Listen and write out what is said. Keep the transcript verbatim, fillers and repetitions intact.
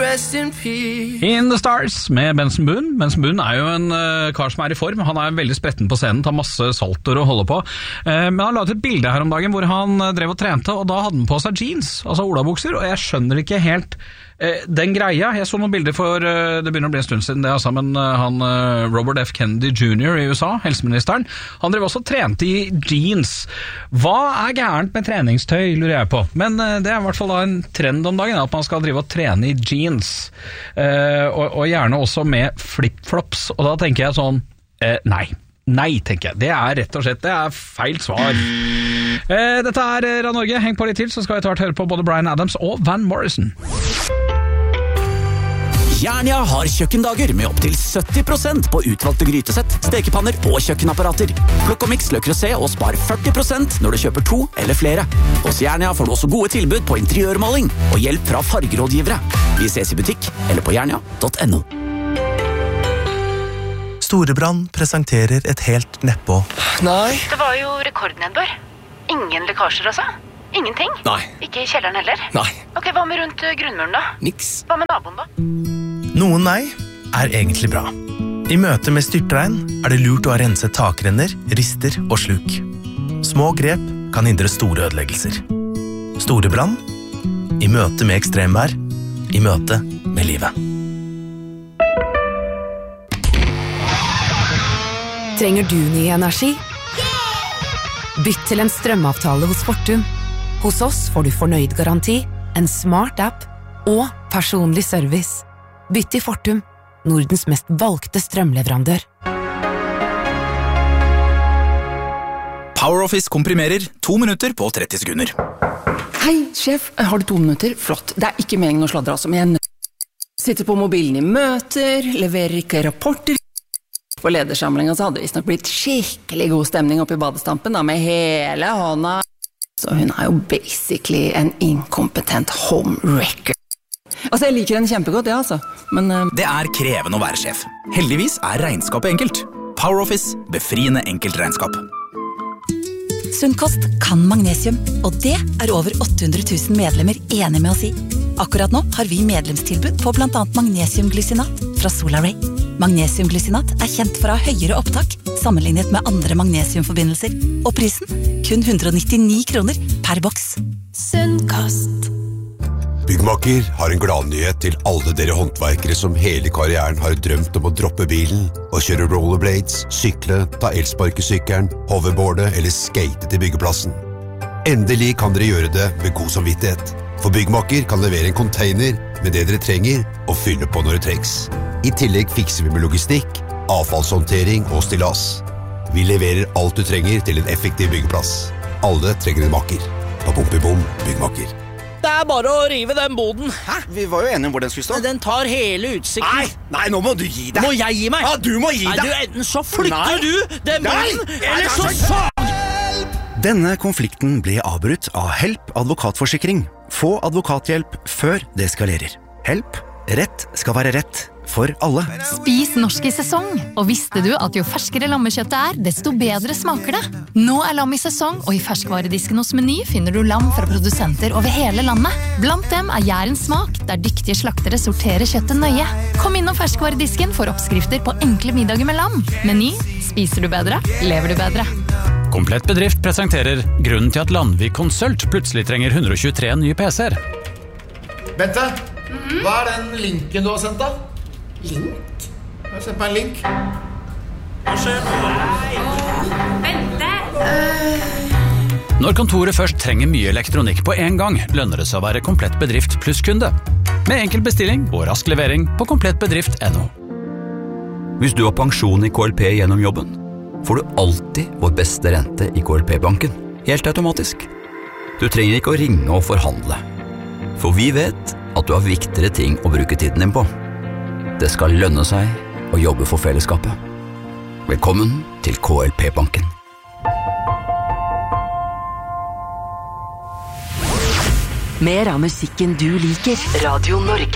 rest in peace. In the Stars med Benson Boone. Benson Boone er jo en uh, kar som er i form. Han er veldig spretten på scenen, tar masse saltoer og holder på. Uh, men han la ut et bilde her om dagen hvor han uh, drev og trente, og da hadde han på seg jeans, altså olabukser, og jeg skjønner ikke helt uh, den greia. Jeg så noen bilder for, uh, det begynner å bli en stund siden det, altså, men uh, han uh, Robert F. Kennedy junior i U S A, helseministeren, han drev også og trente i jeans. Hva er gærent med treningstøy, lurer jeg på. Men uh, det er i hvert fall da en trend om dagen, at man skal drive og trene i jeans, uh, og, og gjerne også med flip-flops, og da tenker jeg sånn, uh, nei. Nei, tenker jeg. Det er rett og slett, det er feil svar. Uh, dette er Radio Norge, heng på litt til, så skal vi tvert høre på både Bryan Adams og Van Morrison. Jernia har kjøkkendager med opp til sytti prosent på utvalgte grytesett, stekepanner og kjøkkenapparater. Plukk og mix Le Creuset og spar førti prosent når du kjøper to eller flere. Hos Jernia får du også gode tilbud på interiørmaling og hjelp fra fargerådgivere. Vi ses i butikk eller på jernia punktum no. Storebrand presenterer et helt neppå. Nei. Det var jo rekordnedbør. Ingen lekkasjer altså? Ingenting? Nei. Ikke i kjelleren heller? Nei. Ok, hva med rundt grunnmuren da? Niks. Hva med naboen da? Noen nei er egentlig bra. I møte med styrtregn er det lurt å ha renset takrenner, rister og sluk. Små grep kan hindre store ødeleggelser. Storebrand i møte med ekstremvær, i møte med livet. Trenger du ny energi? Bytt til en strømavtale hos Fortum. Hos oss får du fornøyd garanti, en smart app og personlig service. Bytt til Fortum, Nordens mest valgte strømleverandør. PowerOffice komprimerer to minutter på tretti sekunder. Hei, sjef, har du to minutter? Flott, det er ikke meningen å sladre altså, men jeg sitter på mobilen i møter, leverer ikke rapporter. På ledersamlingen så hadde det visst nok blitt skikkelig god stemning oppe i badestampen da, med hele hånda. Så hun er jo basically en inkompetent homewrecker. Altså, jeg liker henne kjempegodt, ja altså, men... Uh... Det er krevende å være sjef. Heldigvis er regnskapet enkelt. PowerOffice, befriende enkelt regnskap. Sunnkost kan magnesium, og det er over åtte hundre tusen medlemmer enige med oss i. Akkurat nå har vi medlemstilbud på blant annet magnesiumglycinat fra Solaray. Magnesiumglycinat er kjent for å ha høyere opptak sammenlignet med andre magnesiumforbindelser, og prisen kun hundre og nittini kroner per boks. Sunnkost. Byggmaker har en gladnyhet til alle dere håndverkere som hele karrieren har drømt om å droppe bilen og kjøre rollerblades, sykle, ta elsparkesykkelen, hoverboarde eller skate til byggeplassen. Endelig kan dere gjøre det med god samvittighet, for Byggmaker kan levere en container med det dere trenger og fylle på når det trengs. I tillegg fikser vi med logistikk, avfallshåndtering og stillas. Vi leverer alt du trenger til en effektiv byggeplass. Alle trenger en maker. På Bom Byggmaker. Det er bare å rive den boden. Hæ? Vi var jo enige om hvor den skulle stå. Den tar hele utsikten. Nei, nei, nå må du gi deg. Må jeg gi meg? Ja, du må gi deg. Nei, du, enten så flytter nei. du den boden, nei. eller så sag! Denne konflikten ble avbrutt av Help advokatforsikring. Få advokathjelp før det eskalerer. Help. Rett skal være rett. For alle. Spis norsk i sesong, og visste du at jo ferskere lammekjøttet er, desto bedre smaker det. Nå er lam i sesong, og i ferskvaredisken hos Meny finner du lam fra produsenter over hele landet. Blant dem er Jærens smak, der dyktige slaktere sorterer kjøttet nøye. Kom innom ferskvaredisken for oppskrifter på enkle middager med lam. Meny, spiser du bedre, lever du bedre. Komplett Bedrift presenterer grunnen til at Landvik Consult plutselig trenger hundre og tjuetre nye P C-er. Bente, hva er den linken du har sendt da? Link? Jeg har sendt meg en link. Hva skjer nå? Vente! Når kontoret først trenger mye elektronikk på en gang, lønner det seg å være Komplett Bedrift pluss kunde. Med enkel bestilling og rask levering på komplettbedrift punktum no. Hvis du har pensjon i K L P gjennom jobben, får du alltid vår beste rente i K L P-banken. Helt automatisk. Du trenger ikke å ringe og forhandle. For vi vet at du har viktigere ting å bruke tiden din på. Det skal lønne seg å jobbe for fellesskapet. Velkommen til K L P-banken. Mer av musikken du liker. Radio Norge.